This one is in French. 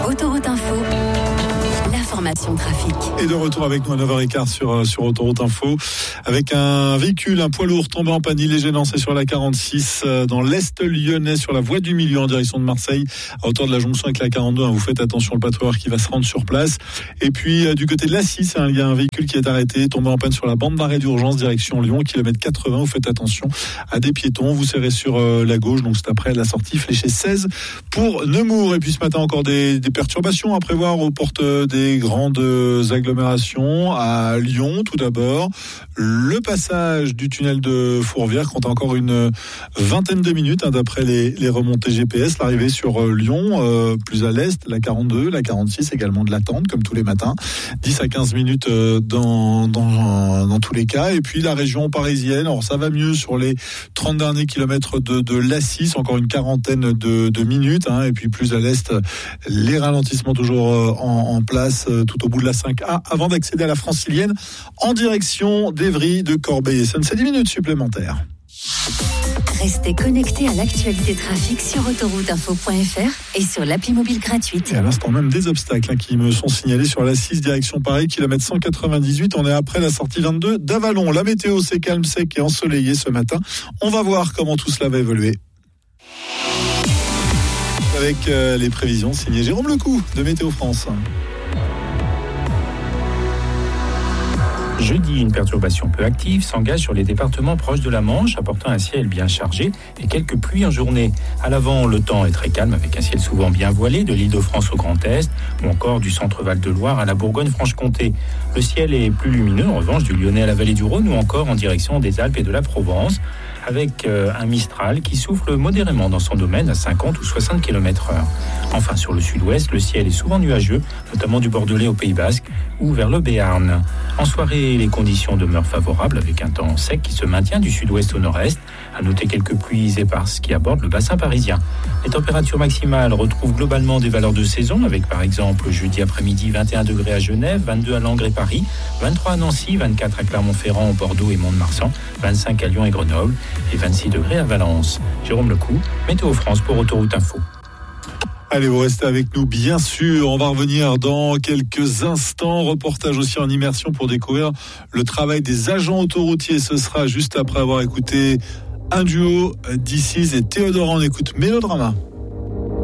Autoroute Info, l'information trafic. Et de retour avec nous à 9h15 sur Autoroute Info, avec un véhicule, un poids lourd tombé en panne illégé lancé sur la 46 dans l'Est lyonnais, sur la voie du milieu en direction de Marseille, à hauteur de la jonction avec la 42. Vous faites attention, le patrouilleur qui va se rendre sur place. Et puis du côté de la 6, il y a un véhicule qui est arrêté, tombé en panne sur la bande d'arrêt d'urgence direction Lyon, kilomètre 80. Vous faites attention à des piétons, vous serrez sur la gauche, donc c'est après la sortie fléchée 16 pour Nemours. Et puis ce matin encore des perturbations à prévoir aux portes des grandes agglomérations à Lyon. Tout d'abord, le passage du tunnel de Fourvière compte encore une vingtaine de minutes d'après les remontées GPS. L'arrivée sur Lyon, plus à l'est, la 42, la 46 également de l'attente comme tous les matins, 10 à 15 minutes dans tous les cas. Et puis la région parisienne, alors ça va mieux sur les 30 derniers kilomètres de l'A6, encore une quarantaine de minutes, et puis plus à l'est, les ralentissements toujours en place tout au bout de la 5A avant d'accéder à la Francilienne en direction d'Évry, de Corbeil-Essonnes. C'est 10 minutes supplémentaires. Restez connectés à l'actualité trafic sur autorouteinfo.fr et sur l'appli mobile gratuite. Et à l'instant même, des obstacles qui me sont signalés sur la 6 direction Paris, kilomètre 198. On est après la sortie 22 d'Avalon. La météo, c'est calme, sec et ensoleillé ce matin. On va voir comment tout cela va évoluer. Avec les prévisions signées Jérôme Lecou de Météo France. Jeudi, une perturbation peu active s'engage sur les départements proches de la Manche, apportant un ciel bien chargé et quelques pluies en journée. À l'avant, le temps est très calme avec un ciel souvent bien voilé de l'Île-de-France au Grand Est ou encore du centre-Val de Loire à la Bourgogne-Franche-Comté. Le ciel est plus lumineux en revanche du Lyonnais à la vallée du Rhône ou encore en direction des Alpes et de la Provence, avec un Mistral qui souffle modérément dans son domaine à 50 ou 60 km/h. Enfin, sur le sud-ouest, le ciel est souvent nuageux, notamment du Bordelais au Pays Basque ou vers le Béarn. En soirée, les conditions demeurent favorables avec un temps sec qui se maintient du sud-ouest au nord-est. À noter quelques pluies éparses qui abordent le bassin parisien. Les températures maximales retrouvent globalement des valeurs de saison avec par exemple jeudi après-midi 21 degrés à Genève, 22 à Langres et Paris, 23 à Nancy, 24 à Clermont-Ferrand, Bordeaux et Mont-de-Marsan, 25 à Lyon et Grenoble et 26 degrés à Valence. Jérôme Lecou, Météo France pour Autoroute Info. Allez, vous restez avec nous, bien sûr. On va revenir dans quelques instants. Reportage aussi en immersion pour découvrir le travail des agents autoroutiers. Ce sera juste après avoir écouté un duo, This Is et Théodora. On écoute Mélodrama.